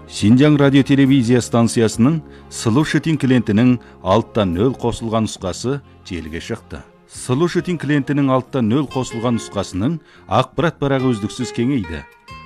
Шинжаң радио телевизия станциясының Слушатель клиентінің алттан нөл қосылған нұсқасы желіге шықты. Слушатель клиентінің алттан нөл қосылған нұсқасының ақпарат барағы үздіксіз кеңейді.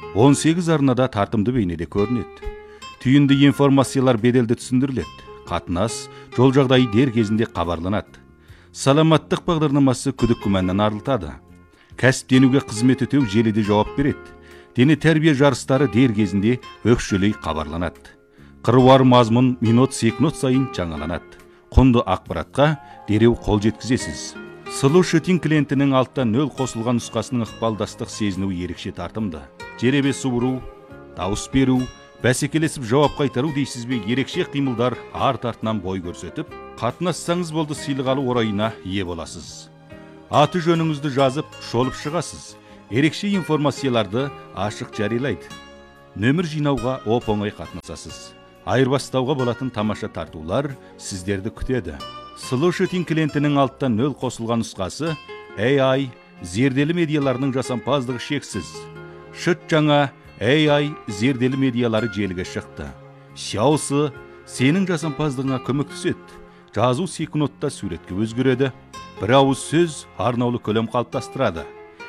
18 арнада тартымды бейнеде көрінеді. Түйінді информациялар беделді түсіндіріледі. Қатынас, жол жағдайы дер кезінде хабарланады. Саламаттық бағдарламасы күдік күмәннен арылтады. Кәсіптенуге қызмет өтеу желіде жауап береді. Дене тәрбие жарыстары дер кезінде өкшелей хабарланады. Қыруар мазмұн минут-секунд сайын жаңаланады. Құнды ақпаратқа дереу қол жеткізесіз. Слушатель клиентінің алттан нөл қосылған нұсқасының ықпалдастық сезінуі ерекше тартымды. Жеребе суыру, дауыс беру, бәсекелесіп жауап қайтару дейсіз бе, ерекше қимылдар арт-артынан бой көрсетіп, қатынассаңыз болды сыйлық алу орайына ие боласыз. Аты жөніңізді жазып, шолып шығасыз. Ерекше информацияларды ашық жариялайды. Нөмір жинауға оп-оңай қатынасасыз. Айырбастауға болатын тамаша тартулар сіздерді күтеді. Слушатель клиентінің алттан нөл қосылған нұсқасы AI зерделі медиаларының жасампаздығы шексіз. Шыт жаңа AI зерделі медиалары желіге шықты. Шаусы сенің жасампаздығыңа көмектеседі. Жазу секундта суретке өзгереді. Бір ауыз сөз арнаулы көлем қалыптастырады.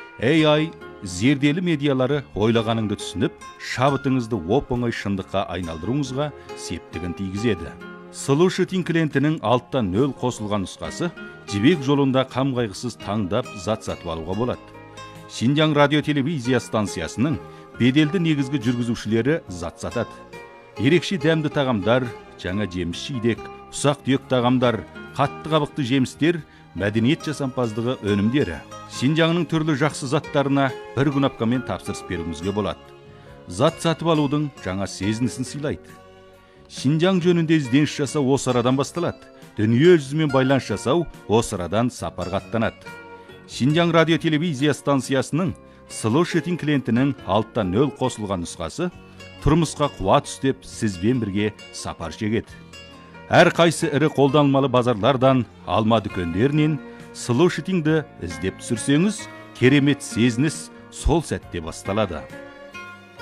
AI зерделі медиалары ойлағаныңды түсініп, шабытыңызды оп-оңай шындыққа айналдыруыңызға септігін тигізеді. Слушатель клиентінің алттан нөл қосылған нұсқасы жібек жолында қам қайғысыз таңдап зат сатып алуға болады. Шинжаң радио телевизия станциясының беделді негізгі жүргізушілері зат сатады. Ерекше дәмді тағамдар, жаңа жеміс жидек, ұсақ-түйек тағамдар, қатты қабықты жемістер, мәдениет жасампаздығы өнімдері. Шинжаңның түрлі жақсы заттарына бір күнапкамен тапсырыс беруіңізге болады. Зат сатып алудың жаңа сезінісін сыйлайды. Шинжаң жөнінде ізденіс жасау осы арадан басталады. Дүние жүзімен байланыс жасау осы арадан сапарға аттанады. Шинжаң радио телевизия станциясының Слушатель клиентінің алттан нөл қосылған нұсқасы тұрмысқа қуат үстеп сізбен бірге сапар шегеді. Әр қайсы ірі қолданылмалы базарлардан, алма дүкендерінен Слушательді іздеп түсірсеңіз, керемет сезініс сол сәтте басталады.